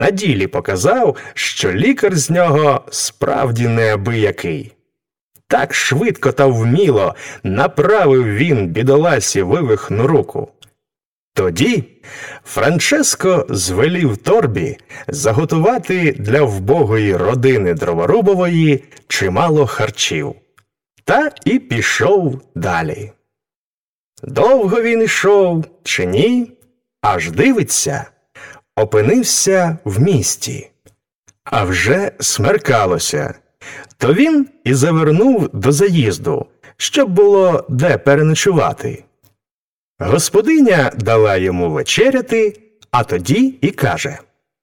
на ділі показав, що лікар з нього справді неабиякий. Так швидко та вміло направив він бідоласі вивихну руку. Тоді Франческо звелів торбі заготувати для вбогої родини Дроворубової чимало харчів. Та і пішов далі. Довго він ішов, чи ні, аж дивиться, опинився в місті. А вже смеркалося. То він і завернув до заїзду, щоб було де переночувати. Господиня дала йому вечеряти, а тоді і каже: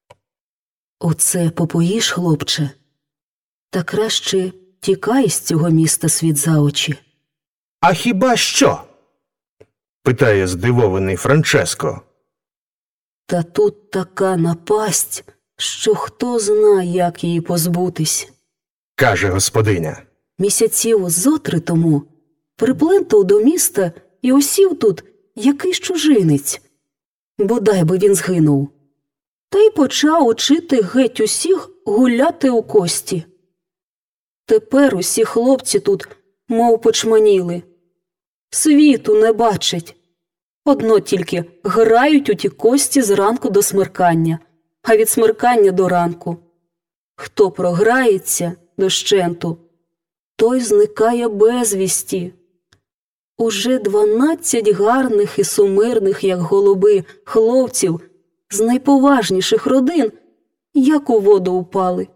«Оце попоїш, хлопче, та краще тікай з цього міста світ за очі». «А хіба що?» – питає здивований Франческо. «Та тут така напасть, що хто знає, як її позбутись», – каже господиня. «Місяців зо 3 тому приплентав до міста і осів тут якийсь чужинець. Бодай би він згинув. Та й почав учити геть усіх гуляти у кості. Тепер усі хлопці тут мов почманіли. Світу не бачать. Одно тільки грають у ті кості зранку до смеркання, а від смеркання до ранку. Хто програється дощенту, той зникає безвісті. Уже 12 гарних і сумирних, як голуби, хлопців з найповажніших родин, як у воду упали».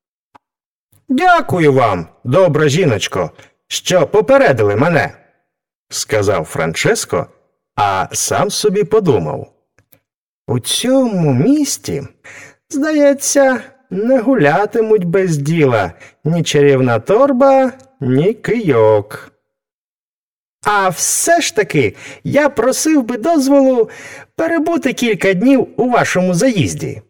«Дякую вам, добра жіночко, що попередили мене», – сказав Франческо, а сам собі подумав: «У цьому місті, здається, не гулятимуть без діла ні чарівна торба, ні кийок. А все ж таки я просив би дозволу перебути кілька днів у вашому заїзді».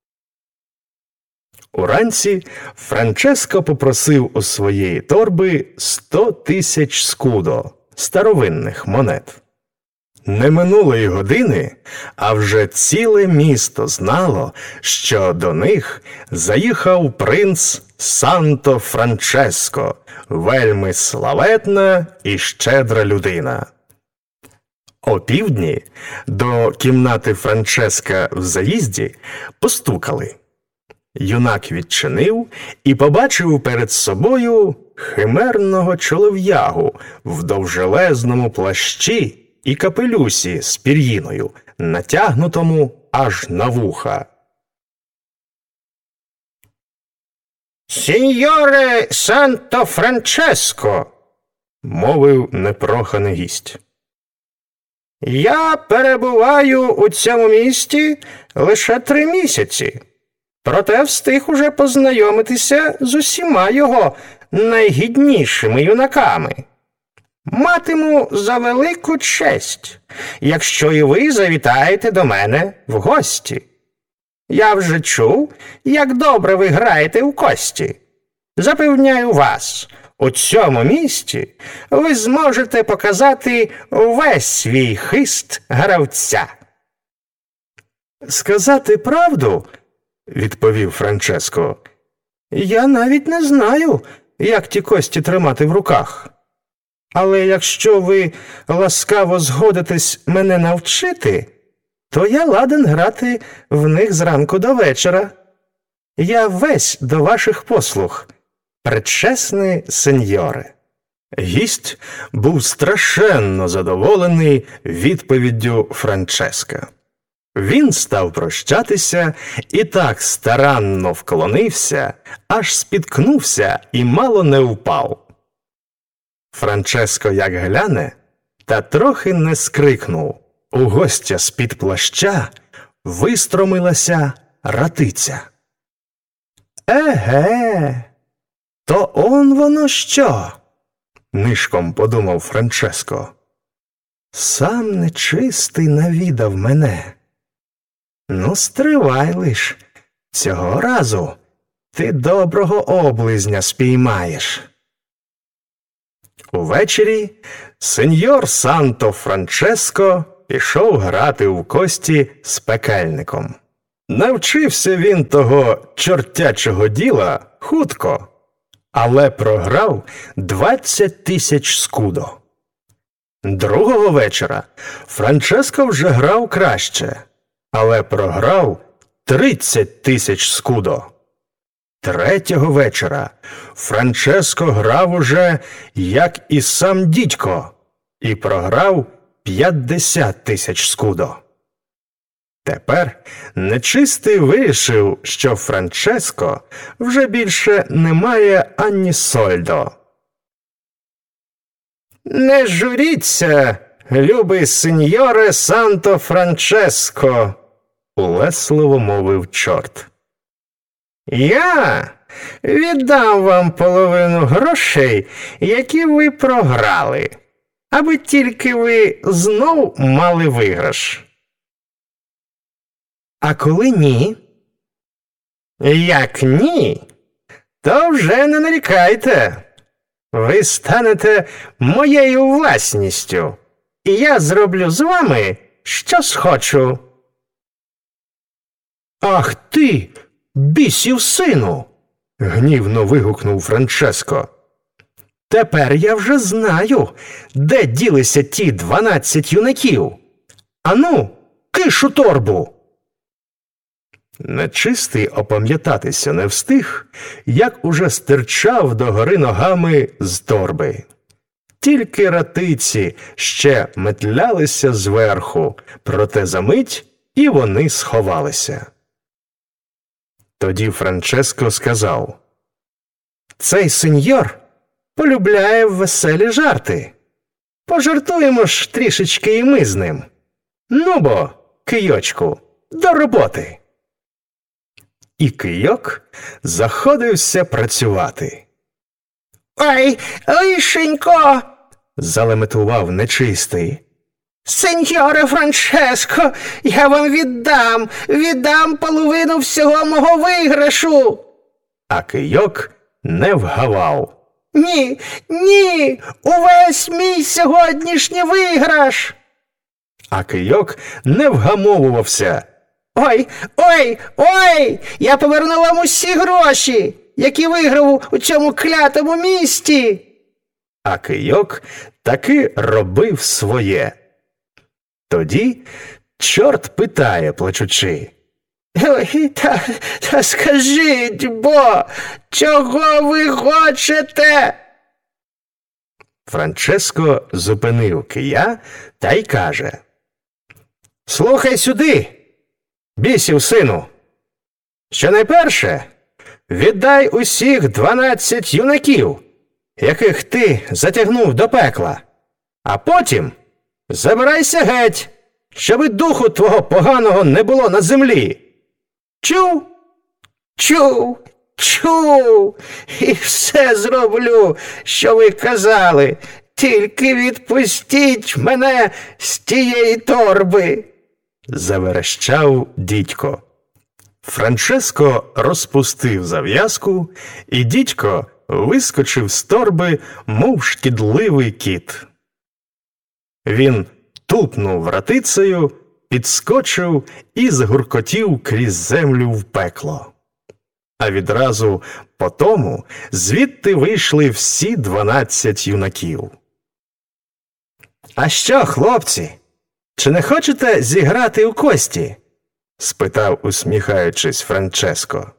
Уранці Франческо попросив у своєї торби 100 тисяч скудо, старовинних монет. Не минуло й години, а вже ціле місто знало, що до них заїхав принц Санто Франческо, вельми славетна і щедра людина. Опівдні до кімнати Франческа в заїзді постукали. Юнак відчинив і побачив перед собою химерного чолов'ягу в довжелезному плащі і капелюсі з пір'їною, натягнутому аж на вуха. «Сіньоре Санто Франческо», – мовив непроханий гість, – «я перебуваю у цьому місті лише 3 місяці. Проте встиг уже познайомитися з усіма його найгіднішими юнаками. Матиму за велику честь, якщо і ви завітаєте до мене в гості. Я вже чув, як добре ви граєте у кості. Запевняю вас, у цьому місті ви зможете показати весь свій хист гравця». «Сказати правду, – відповів Франческо, – я навіть не знаю, як ті кості тримати в руках. Але якщо ви ласкаво згодитесь мене навчити, то я ладен грати в них зранку до вечора. Я весь до ваших послуг, пречесний сеньоре». Гість був страшенно задоволений відповіддю Франческа. Він став прощатися і так старанно вклонився, аж спіткнувся і мало не впав. Франческо як гляне, та трохи не скрикнув. У гостя з-під плаща вистромилася ратиця. «Еге, то он воно що?» – нишком подумав Франческо. «Сам нечистий навідав мене. Ну, стривай лиш, цього разу ти доброго облизня спіймаєш». Увечері сеньор Санто Франческо пішов грати в кості з пекельником. Навчився він того чортячого діла хутко, але програв 20 тисяч скудо. Другого вечора Франческо вже грав краще, але програв 30 тисяч скудо. Третього вечора Франческо грав уже, як і сам дідько, і програв 50 тисяч скудо. Тепер нечистий вирішив, що Франческо вже більше не має ані сольдо. «Не журіться, любий сеньоре Санто Франческо», – улесливо мовив чорт. «Я віддам вам половину грошей, які ви програли, аби тільки ви знов мали виграш». «А коли ні?» «Як ні, то вже не нарікайте. Ви станете моєю власністю, і я зроблю з вами, що схочу». «Ах ти, бісів сину!» – гнівно вигукнув Франческо. «Тепер я вже знаю, де ділися ті 12 юнаків. Ану, киш у торбу!» Нечистий опам'ятатися не встиг, як уже стирчав догори ногами з торби. Тільки ратиці ще метлялися зверху, проте за мить і вони сховалися. Тоді Франческо сказав: «Цей сеньор полюбляє веселі жарти. Пожартуємо ж трішечки і ми з ним. Ну бо, кийочку, до роботи!» І кийок заходився працювати. «Ой, лишенько!» – залеметував нечистий. «Сеньоре Франческо, я вам віддам половину всього мого виграшу!» А кийок не вгавав. «Ні, увесь мій сьогоднішній виграш!» А кийок не вгамовувався. Ой, я поверну вам усі гроші, які виграв у цьому клятому місті!» А кийок таки робив своє. Тоді чорт питає, плачучи: «Ой, та скажіть бо, чого ви хочете?» Франческо зупинив кия та й каже: «Слухай сюди, бісів сину! Щонайперше віддай усіх 12 юнаків, яких ти затягнув до пекла, а потім забирайся геть, щоби духу твого поганого не було на землі. Чув? Чув! І все зроблю, що ви казали, тільки відпустіть мене з тієї торби!» Заверещав дідько. Франческо розпустив зав'язку, і дідько вискочив з торби, мов шкідливий кіт. Він тупнув ратицею, підскочив і загуркотів крізь землю в пекло. А відразу потому звідти вийшли всі 12 юнаків. «А що, хлопці, чи не хочете зіграти у кості?» – спитав, усміхаючись, Франческо.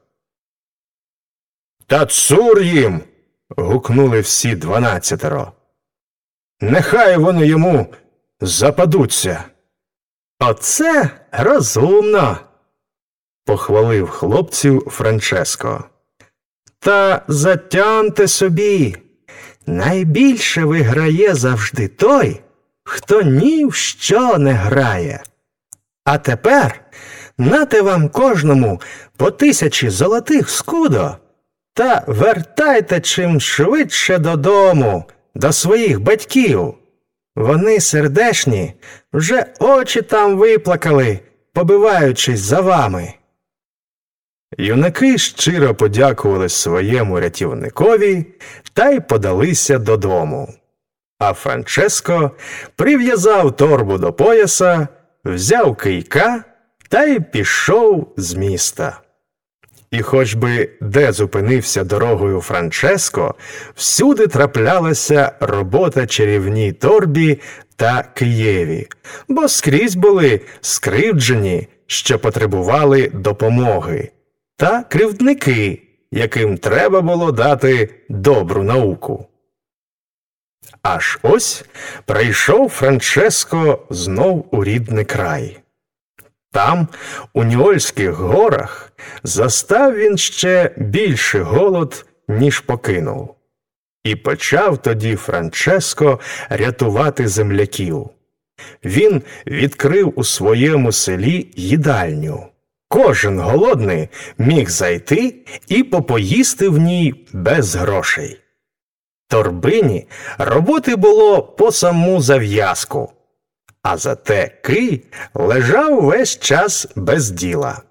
«Та цур їм!» – гукнули всі 12. «Нехай вони йому западуться!» «Оце розумно!» – похвалив хлопців Франческо. «Та затямте собі, найбільше виграє завжди той, хто ні в що не грає. А тепер нате вам кожному по 1000 золотих скудо, та вертайте чим швидше додому, до своїх батьків. Вони сердешні, вже очі там виплакали, побиваючись за вами». Юнаки щиро подякували своєму рятівникові та й подалися додому. А Франческо прив'язав торбу до пояса, взяв кийка та й пішов з міста. І хоч би де зупинився дорогою Франческо, всюди траплялася робота чарівній торбі та Києві, бо скрізь були скривджені, що потребували допомоги, та кривдники, яким треба було дати добру науку. Аж ось прийшов Франческо знов у рідний край. Там, у Ньольських горах, застав він ще більший голод, ніж покинув. І почав тоді Франческо рятувати земляків. Він відкрив у своєму селі їдальню. Кожен голодний міг зайти і попоїсти в ній без грошей. Торбині роботи було по саму зав'язку, а зате Кий лежав весь час без діла.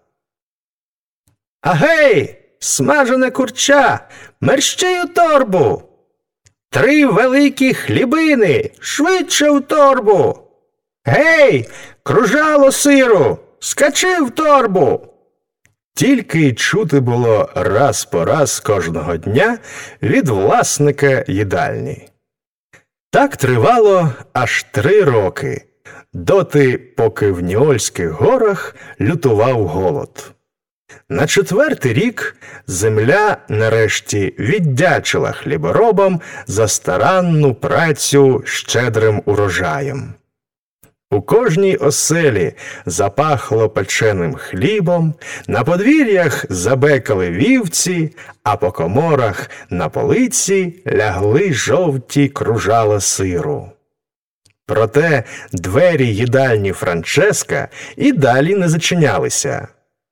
«Агей, смажене курча, мерщій у торбу! 3 великі хлібини, швидше в торбу! Гей, кружало сиру, скачи в торбу!» Тільки й чути було раз по раз кожного дня від власника їдальні. Так тривало аж 3 роки, доти, поки в Ньольських горах лютував голод. На 4-й рік земля нарешті віддячила хліборобам за старанну працю щедрим урожаєм. У кожній оселі запахло печеним хлібом, на подвір'ях забекали вівці, а по коморах на полиці лягли жовті кружала сиру. Проте двері їдальні Франческа і далі не зачинялися.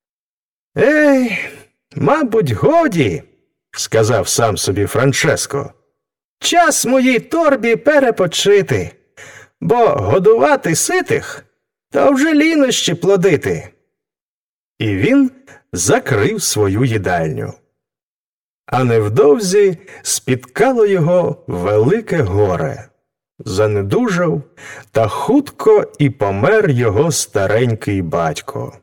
«Ей, мабуть, годі», – сказав сам собі Франческо, – «час моїй торбі перепочити, бо годувати ситих – то вже лінощі плодити». І він закрив свою їдальню. А невдовзі спіткало його велике горе. Занедужав, та хутко і помер його старенький батько.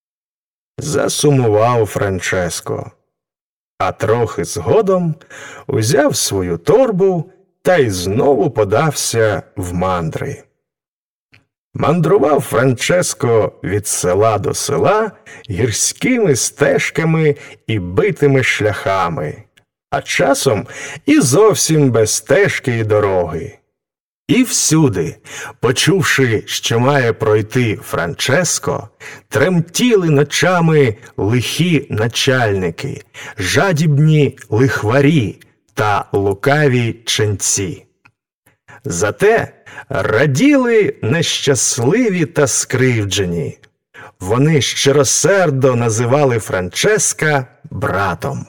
Засумував Франческо, а трохи згодом узяв свою торбу та й знову подався в мандри. Мандрував Франческо від села до села гірськими стежками і битими шляхами, а часом і зовсім без стежки й дороги. І всюди, почувши, що має пройти Франческо, тремтіли ночами лихі начальники, жадібні лихварі та лукаві ченці. Зате раділи нещасливі та скривджені. Вони щиросердо називали Франческа братом.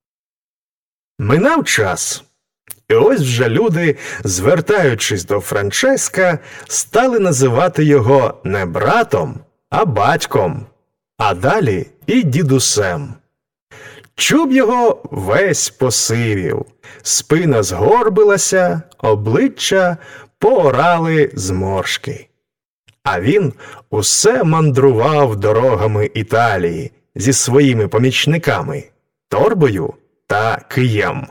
Минав час. І ось вже люди, звертаючись до Франческа, стали називати його не братом, а батьком, а далі і дідусем. Чуб його весь посивів, спина згорбилася, обличчя поорали зморшки. А він усе мандрував дорогами Італії зі своїми помічниками – торбою та києм.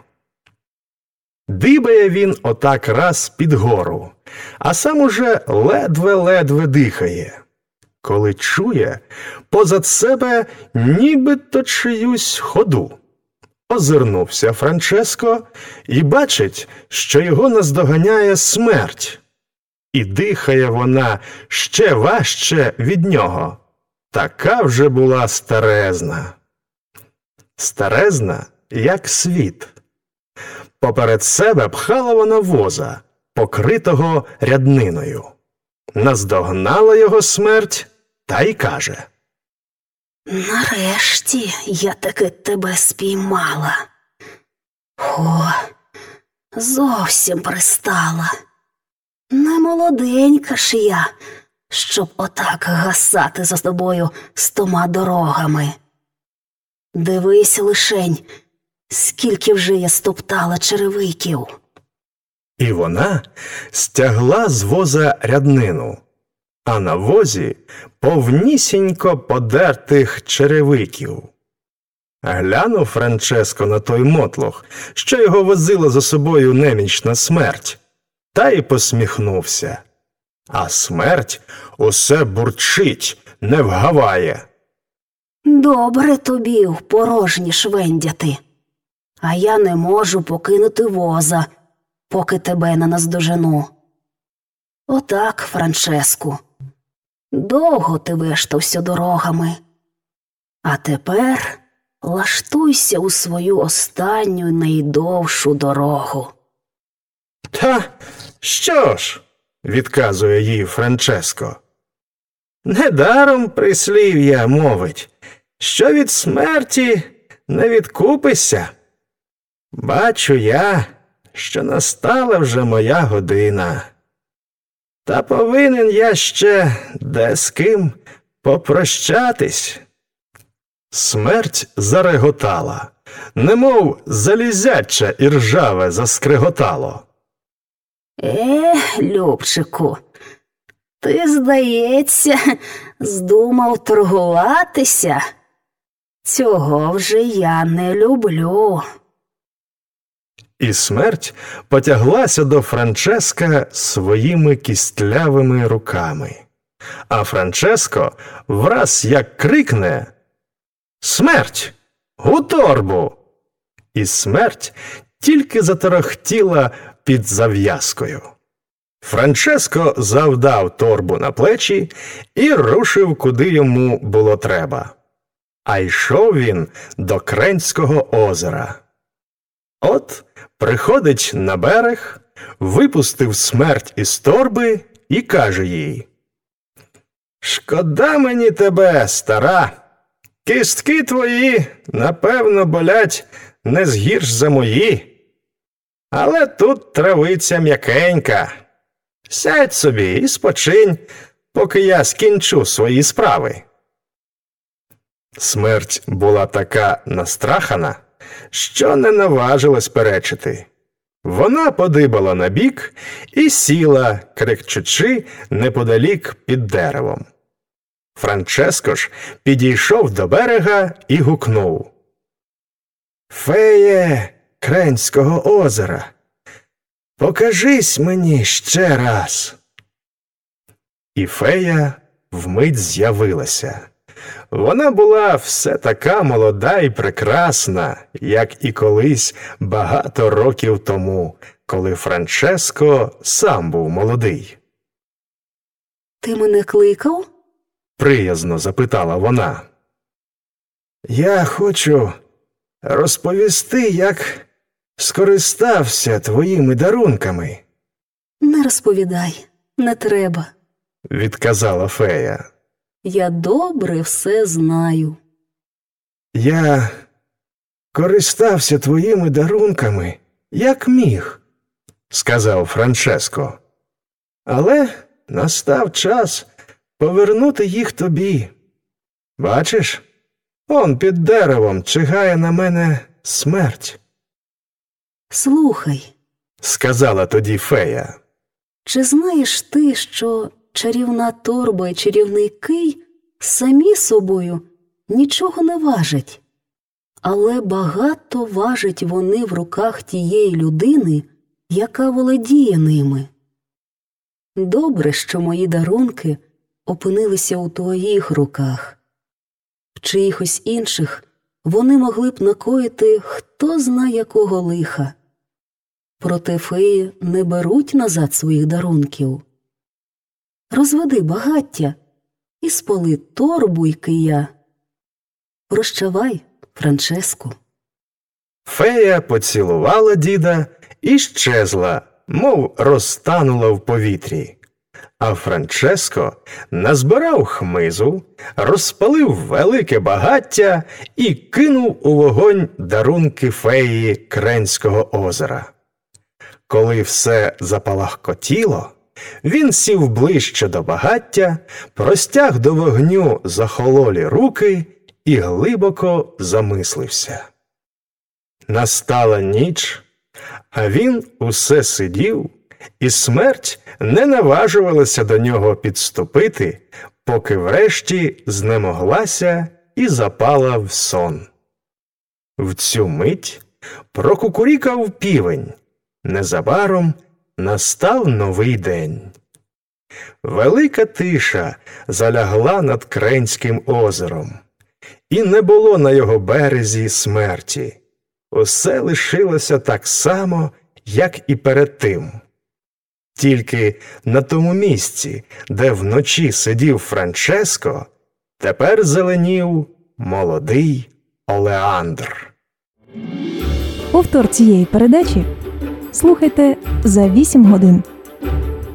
Дибає він отак раз під гору, а сам уже ледве-ледве дихає, коли чує позад себе нібито чиюсь ходу. Озирнувся Франческо і бачить, що його наздоганяє смерть. І дихає вона ще важче від нього. Така вже була старезна. Старезна, як світ. Поперед себе пхала вона воза, покритого рядниною. Наздогнала його смерть та й каже: «Нарешті я таки тебе спіймала. О, зовсім пристала. Не молоденька ж я, щоб отак гасати за тобою 100 дорогами. Дивись лишень, скільки вже я стоптала черевиків». І вона стягла з воза ряднину, а на возі повнісінько подертих черевиків. Глянув Франческо на той мотлох, що його возила за собою немічна смерть, та й посміхнувся. А смерть усе бурчить, не вгаває. Добре тобі в порожні швендяти, а я не можу покинути воза, поки тебе не наздожену. Отак, Франческу, довго ти вештався дорогами, а тепер лаштуйся у свою останню й найдовшу дорогу. Та що ж, відказує їй Франческо, недаром прислів'я мовить, що від смерті не відкупишся. Бачу я, що настала вже моя година. Та повинен я ще де з ким попрощатись. Смерть зареготала, немов залізяче і ржаве заскриготало. Любчику, ти, здається, здумав торгуватися? Цього вже я не люблю. І смерть потяглася до Франческа своїми кістлявими руками. А Франческо враз як крикне: «Смерть! У торбу!» І смерть тільки заторохтіла під зав'язкою. Франческо завдав торбу на плечі і рушив, куди йому було треба. А йшов він до Кренського озера. От приходить на берег, випустив смерть із торби і каже їй: «Шкода мені тебе, стара, кістки твої, напевно, болять не згірш за мої. Але тут травиця м'якенька. Сядь собі і спочинь, поки я скінчу свої справи». Смерть була така настрахана, що не наважилась перечити. Вона подибала набік і сіла, крикчучи, неподалік під деревом. Франческо ж підійшов до берега і гукнув: «Феє Кренського озера, покажись мені ще раз». І фея вмить з'явилася. Вона була все така молода і прекрасна, як і колись багато років тому, коли Франческо сам був молодий. «Ти мене кликав?» – приязно запитала вона. «Я хочу розповісти, як скористався твоїми дарунками». «Не розповідай, не треба», – відказала фея. «Я добре все знаю». «Я користався твоїми дарунками, як міг», – сказав Франческо. «Але настав час повернути їх тобі. Бачиш, он під деревом чигає на мене смерть». «Слухай», – сказала тоді фея, «чи знаєш ти, що чарівна торба і чарівний кий самі собою нічого не важать, але багато важать вони в руках тієї людини, яка володіє ними? Добре, що мої дарунки опинилися у твоїх руках. В чиїхось інших вони могли б накоїти хто зна якого лиха. Проте феї не беруть назад своїх дарунків. Розведи багаття і спали торбу й кия. Прощавай, Франческу». Фея поцілувала діда і щезла, мов розтанула в повітрі. А Франческо назбирав хмизу, розпалив велике багаття і кинув у вогонь дарунки феї Кренського озера. Коли все запалахкотіло, він сів ближче до багаття, простяг до вогню захололі руки і глибоко замислився. Настала ніч, а він усе сидів і смерть не наважувалася до нього підступити, поки врешті знемоглася і запала в сон. В цю мить прокукурікав півень. Незабаром настав новий день. Велика тиша залягла над Кренським озером, і не було на його березі смерті. Усе лишилося так само, як і перед тим. Тільки на тому місці, де вночі сидів Франческо, тепер зеленів молодий Олеандр. Повтор цієї передачі слухайте за 8 годин.